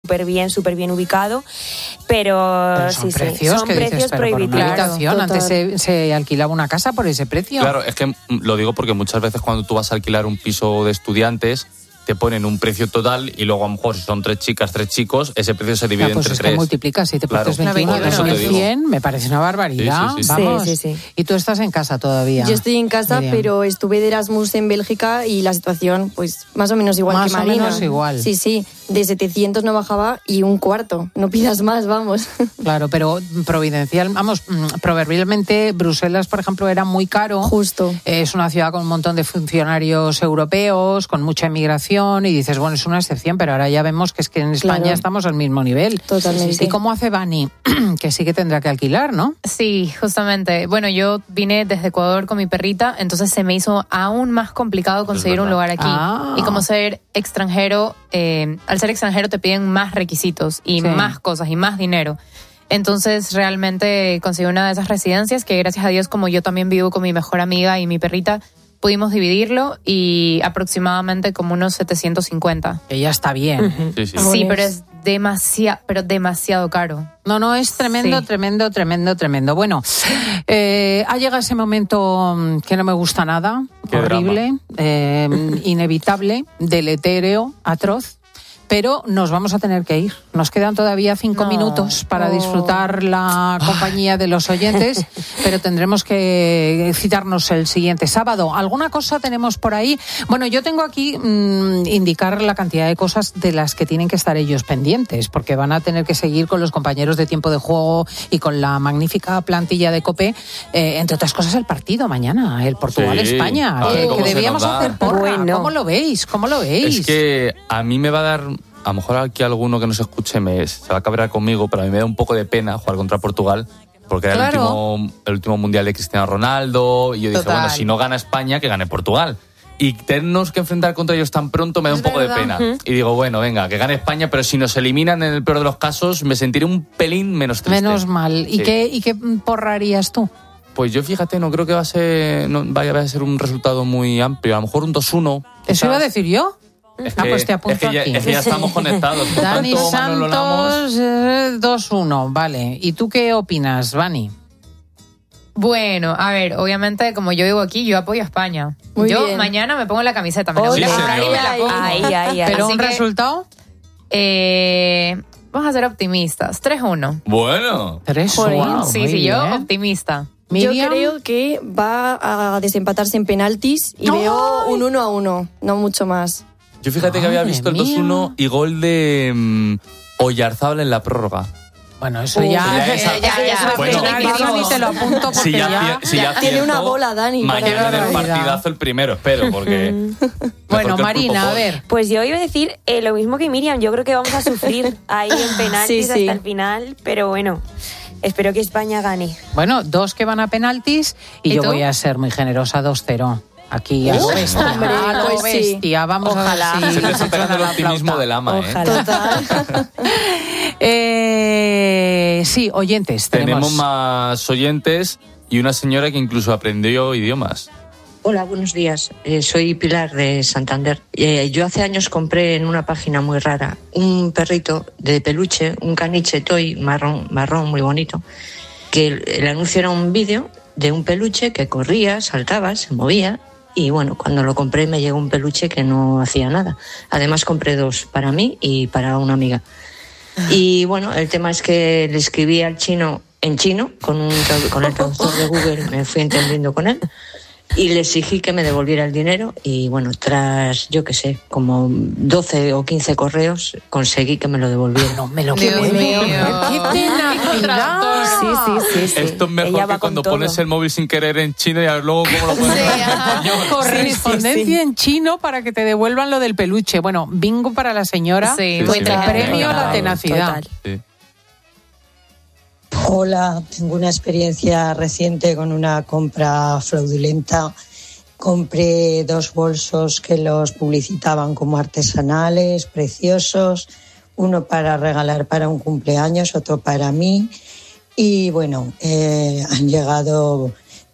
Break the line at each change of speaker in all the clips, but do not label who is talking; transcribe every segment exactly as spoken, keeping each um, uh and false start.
súper bien, súper bien ubicado, pero,
pero son
sí,
precios,
sí, son
que
precios
dices, pero por una
prohibitivos.
habitación, antes se, se alquilaba una casa por ese precio.
Claro, es que lo digo porque muchas veces cuando tú vas a alquilar un piso de estudiantes te ponen un precio total y luego a lo mejor si son tres chicas, tres chicos, ese precio se divide
ya, pues
entre
es
tres.
Que multiplicas siete por
claro.
tres, veintiuno,
Eso
dos
te
mil
digo.
cien, me parece una barbaridad.
Sí, sí, sí.
Vamos.
Sí, sí, sí.
Y tú estás en casa todavía.
Yo estoy en casa,
Miriam.
pero estuve de Erasmus en Bélgica y la situación, pues, más o menos igual
Más
que
o
Marina.
menos igual.
Sí, sí, de setecientos no bajaba y un cuarto. No pidas más, vamos.
Claro, pero providencial, vamos, proverbialmente Bruselas, por ejemplo, era muy caro.
Justo.
Es una ciudad con un montón de funcionarios europeos, con mucha inmigración, y dices, bueno, es una excepción, pero ahora ya vemos que es que en España
Claro.
estamos al mismo nivel.
Totalmente.
¿Y cómo hace Vani? Que sí que tendrá que alquilar, ¿no?
Sí, justamente. Bueno, yo vine desde Ecuador con mi perrita, entonces se me hizo aún más complicado conseguir un lugar aquí.
Ah.
Y como ser extranjero, eh, al ser extranjero te piden más requisitos y
Sí.
más cosas y más dinero. Entonces realmente conseguí una de esas residencias que gracias a Dios, como yo también vivo con mi mejor amiga y mi perrita, pudimos dividirlo y aproximadamente como unos setecientos cincuenta.
Que ya está bien.
Uh-huh.
Sí, sí.
Sí, pero es demasiado, pero demasiado caro.
No, no, es tremendo,
Sí.
tremendo, tremendo, tremendo. Bueno, eh, ha llegado ese momento que no me gusta nada,
Qué
horrible, eh, inevitable, deletéreo, atroz. Pero nos vamos a tener que ir. Nos quedan todavía cinco
No.
minutos para
Oh.
disfrutar la compañía de los oyentes, pero tendremos que citarnos el siguiente sábado. ¿Alguna cosa tenemos por ahí? Bueno, yo tengo aquí mmm, indicar la cantidad de cosas de las que tienen que estar ellos pendientes, porque van a tener que seguir con los compañeros de tiempo de juego y con la magnífica plantilla de COPE, eh, entre otras cosas el partido mañana, el Portugal-España,
Sí, a ver
que,
cómo
que
se
debíamos
nos da.
hacer porra.
Bueno.
¿Cómo lo veis? ¿Cómo lo veis?
Es que a mí me va a dar, a lo mejor aquí alguno que nos escuche me, se va a cabrear conmigo, pero a mí me da un poco de pena jugar contra Portugal, porque era
Claro.
el, último, el último mundial de Cristiano Ronaldo, y yo dije,
Total.
bueno, si no gana España, que gane Portugal. Y tenernos que enfrentar contra ellos tan pronto me da
Es
un poco
verdad.
de pena. Y digo, bueno, venga, que gane España, pero si nos eliminan en el peor de los casos, me sentiré un pelín menos triste.
Menos mal. ¿Y,
Sí.
qué, ¿Y qué porrarías tú?
Pues yo, fíjate, no creo que va a ser, no, vaya a ser un resultado muy amplio. A lo mejor un dos uno.
¿Eso
quizás.
iba a decir yo?
Es
Ah,
que,
pues te apunto
es que ya,
aquí.
es que ya estamos conectados. Por
Dani
tanto, Manolo Lamos-
Santos, eh, dos uno, vale. ¿Y tú qué opinas, Vani?
Bueno, a ver, obviamente, como yo vivo aquí, yo apoyo a España.
Muy
yo
bien.
mañana me pongo la camiseta, me la voy
Sí,
a comprar y
señor.
me la pongo.
Ahí, ahí, ahí.
¿Pero
Así
un
que-
resultado?
Eh, vamos a ser optimistas. tres uno.
Bueno.
Tres,
Jolín,
wow,
sí,
muy
sí, yo
bien.
optimista.
Yo
Miriam,
creo que va a desempatarse en penaltis y
¡Ay!
veo un uno a uno, no mucho más.
Yo fíjate que había
Madre
visto el
mía.
dos uno y gol de um, Oyarzábal en la prórroga.
Bueno, eso
Uf,
ya...
ya es-
eh, ya, ya,
Bueno,
ya, ya, ni te lo apunto porque
Si ya,
ya...
si ya
Tiene
acierto,
una bola, Dani, para
Mañana en el
barbaridad.
partidazo el primero, espero, porque... mejor
Bueno,
que el
Marina,
pulpo
a
Gol.
ver.
Pues yo iba a decir eh, lo mismo que Miriam. Yo creo que vamos a sufrir ahí en penaltis
Sí, sí.
hasta el final, pero bueno, espero que España gane.
Bueno, dos que van a penaltis y,
¿Y
yo
tú?
voy a ser muy generosa, dos cero. Aquí a lo
Uh,
bestia,
hombre,
a lo
pues sí.
bestia. Vamos
Ojalá.
a ver si
Se te está
nos
pegando el
suena la
optimismo
flauta.
del ama, ¿eh?
Ojalá.
Total.
Eh, sí, oyentes, tenemos.
Tenemos más oyentes y una señora que incluso aprendió idiomas.
Hola, buenos días. Eh, soy Pilar de Santander. Eh, yo hace años compré en una página muy rara un perrito de peluche, un caniche toy marrón, marrón muy bonito, que el, el anuncio era un vídeo de un peluche que corría, saltaba, se movía. Y bueno, cuando lo compré me llegó un peluche que no hacía nada. Además compré dos, para mí y para una amiga. Y bueno, el tema es que le escribí al chino en chino, con, un, tradu- con el traductor de Google me fui entendiendo con él. Y le exigí que me devolviera el dinero y bueno, tras, yo qué sé, como doce o quince correos, conseguí que me lo devolviera.
No me lo
Dios
puedo
mío.
creer. ¡Qué tenacidad!
Sí, sí, sí, sí.
Esto es mejor
Ella va
que cuando
con todo.
pones el móvil sin querer en chino y luego cómo lo pones en español.
Correspondencia
Sí, sí, sí.
en chino para que te devuelvan lo del peluche. Bueno, bingo para la señora.
Sí,
Sí,
muy
sí,
inteligente.
Premio a la
Total,
tenacidad.
Total.
Sí.
Hola, tengo una experiencia reciente con una compra fraudulenta. Compré dos bolsos que los publicitaban como artesanales, preciosos, uno para regalar para un cumpleaños, otro para mí. Y bueno, eh, han llegado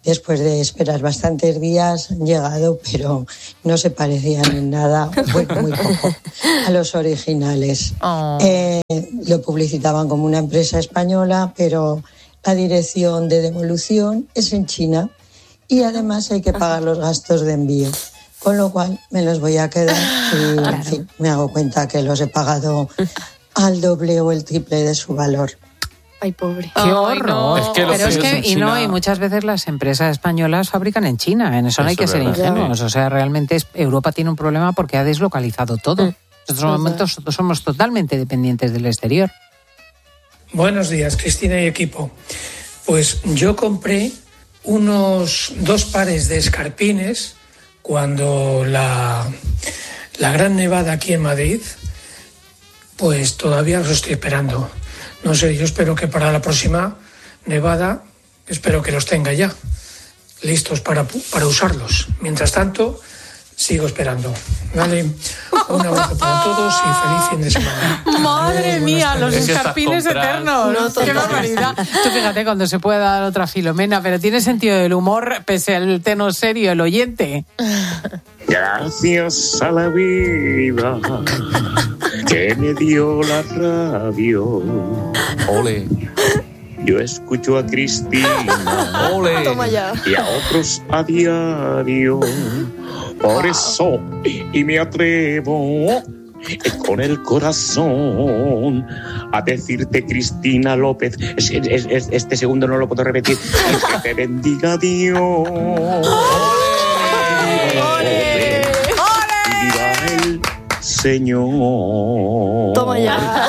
Después de esperar bastantes días han llegado, pero no se parecían en nada, bueno, muy poco, a los originales.
Oh.
Eh, lo publicitaban como una empresa española, pero la dirección de devolución es en China y además hay que pagar los gastos de envío. Con lo cual me los voy a quedar y
Claro.
en fin, me hago cuenta que los he pagado al doble o el triple de su valor.
Ay, pobre.
¡Qué
Ay,
horror!
no.
Es que los
Pero es
pedidos
que,
en
y no,
China-
y muchas veces las empresas españolas fabrican en China, en eso no hay
Eso
que
es
ser
verdad.
ingenuos. O sea, realmente es- Europa tiene un problema porque ha deslocalizado todo. En estos momentos somos totalmente dependientes del exterior.
Buenos días, Cristina y equipo. Pues yo compré unos dos pares de escarpines cuando la, la gran nevada aquí en Madrid, pues todavía los estoy esperando. No sé, yo espero que para la próxima nevada, espero que los tenga ya listos para, para usarlos. Mientras tanto, sigo esperando. Vale, un abrazo para todos y feliz fin de semana.
¡Madre
Adiós,
mía!
buenas
Los
tardes.
Es que estas
escarpines
compras-
eternos.
No,
¡Qué
total.
barbaridad! Tú fíjate cuando se puede dar otra Filomena, pero tiene sentido del humor pese al tono serio el oyente.
Gracias a la vida que me dio la radio.
Ole,
Yo escucho a Cristina
ole.
Toma ya.
y a otros a diario. Por eso, y me atrevo con el corazón a decirte, Cristina López, es- es- es- este segundo no lo puedo repetir, que te bendiga Dios. Y viva el Señor.
Toma ya.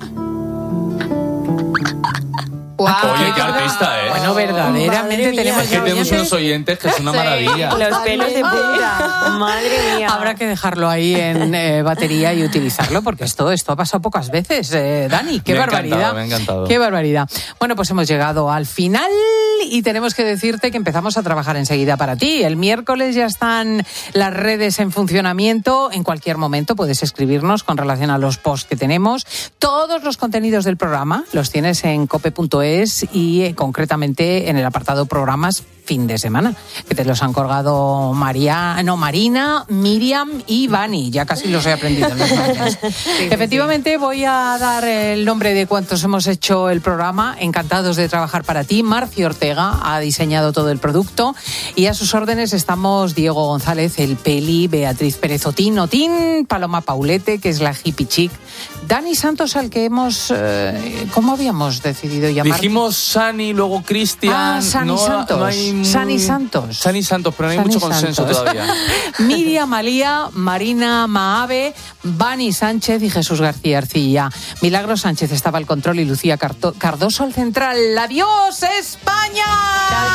Wow.
Oye, qué artista, ¿eh?
Bueno, verdaderamente
Madre mía.
tenemos
Es que
ya
tenemos
oyentes.
unos oyentes que es una
Sí.
maravilla.
Los pelos de punta. Madre mía.
Habrá que dejarlo ahí en eh, batería y utilizarlo, porque esto, esto ha pasado pocas veces, eh, Dani. ¡Qué
Me ha
barbaridad!
encantado, me ha encantado.
¡Qué barbaridad! Bueno, pues hemos llegado al final y tenemos que decirte que empezamos a trabajar enseguida para ti. El miércoles ya están las redes en funcionamiento. En cualquier momento puedes escribirnos con relación a los posts que tenemos. Todos los contenidos del programa los tienes en cope punto es y eh, concretamente en el apartado programas fin de semana, que te los han colgado María, no, Marina, Miriam y Vani. Ya casi los he aprendido en los nombres. Efectivamente, voy a dar el nombre de cuántos hemos hecho el programa. Encantados de trabajar para ti. Marcio Ortega ha diseñado todo el producto y a sus órdenes estamos Diego González, el Peli, Beatriz Pérez Otín, Otín, Paloma Paulete, que es la hippie chic, Dani Santos, al que hemos... Eh, ¿Cómo habíamos decidido llamar?
Dijimos Sani, luego Cristian.
Ah, Sani
no,
Santos.
no hay muy-
Sani Santos.
Sani Santos, pero no hay
Sani
mucho consenso
Santos.
todavía.
Miriam Malía, Marina Maave, Bani Sánchez y Jesús García Arcilla. Milagro Sánchez estaba al control y Lucía Carto- Cardoso al central. ¡Adiós, España!
Chao,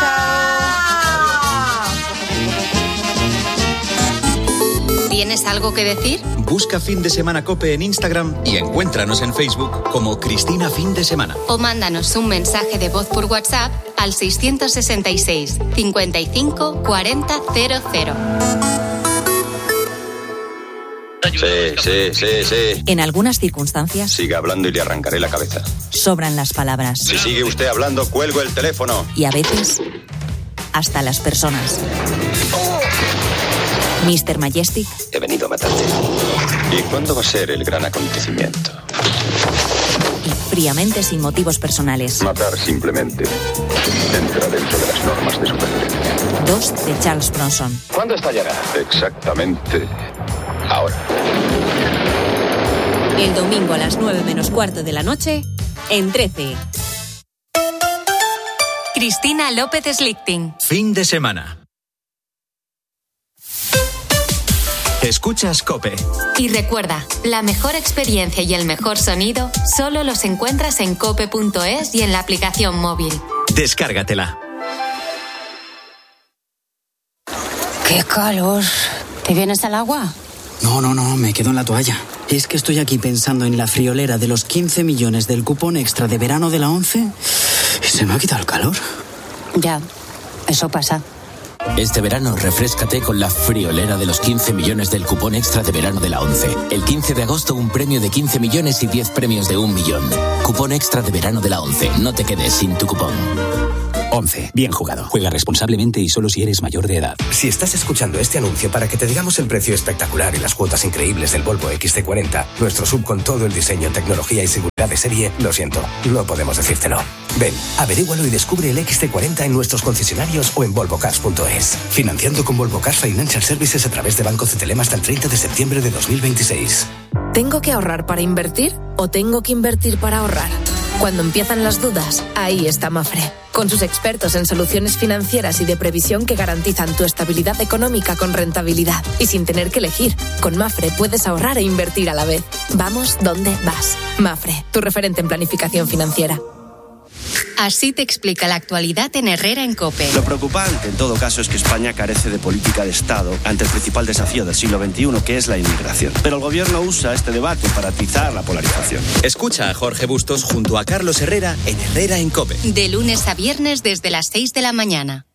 chao.
¿Tienes algo que decir?
Busca Fin de Semana Cope en Instagram y encuéntranos en Facebook como Cristina Fin de Semana.
O mándanos un mensaje de voz por WhatsApp al seiscientos sesenta y seis, cincuenta y cinco, cuarenta, cero cero.
Sí, sí, sí, sí.
En algunas circunstancias
Siga hablando y le arrancaré la cabeza.
sobran las palabras.
Si sigue usted hablando, cuelgo el teléfono.
Y a veces, hasta las personas. mister Majestic
He venido a matarte. ¿Y cuándo va a ser el gran acontecimiento?
y fríamente sin motivos personales.
Matar simplemente entra dentro de las normas de supervivencia.
Dos de Charles Bronson.
¿Cuándo estallará? Exactamente ahora.
El domingo a las nueve menos cuarto de la noche, en trece.
Cristina López Slichting.
Fin de Semana. Escuchas Cope.
Y recuerda, la mejor experiencia y el mejor sonido solo los encuentras en cope punto es y en la aplicación móvil.
Descárgatela.
¡Qué calor! ¿Te vienes al agua?
No, no, no, me quedo en la toalla. Es que estoy aquí pensando en la friolera de los quince millones del cupón extra de verano de la ONCE y se me ha quitado el calor.
Ya, eso pasa.
Este verano refréscate con la friolera de los quince millones del cupón extra de verano de la ONCE. El quince de agosto un premio de quince millones y diez premios de un millón. Cupón extra de verano de la ONCE. No te quedes sin tu cupón. once. Bien jugado. Juega responsablemente y solo si eres mayor de edad.
Si estás escuchando este anuncio para que te digamos el precio espectacular y las cuotas increíbles del Volvo equis ce cuarenta, nuestro sub con todo el diseño, tecnología y seguridad de serie, lo siento, no podemos decírtelo. Ven, averígualo y descubre el equis ce cuarenta en nuestros concesionarios o en volvo cars punto es. Financiando con Volvo Cars Financial Services a través de Banco Cetelem hasta el treinta de septiembre de dos mil veintiséis.
¿Tengo que ahorrar para invertir o tengo que invertir para ahorrar? Cuando empiezan las dudas, ahí está Mafre, con sus expertos en soluciones financieras y de previsión que garantizan tu estabilidad económica con rentabilidad. Y sin tener que elegir, con Mafre puedes ahorrar e invertir a la vez. Vamos donde vas. Mafre, tu referente en planificación financiera.
Así te explica la actualidad en Herrera en COPE.
Lo preocupante, en todo caso, es que España carece de política de Estado ante el principal desafío del siglo veintiuno, que es la inmigración. Pero el gobierno usa este debate para atizar la polarización.
Escucha a Jorge Bustos junto a Carlos Herrera en Herrera en COPE.
De lunes a viernes desde las seis de la mañana.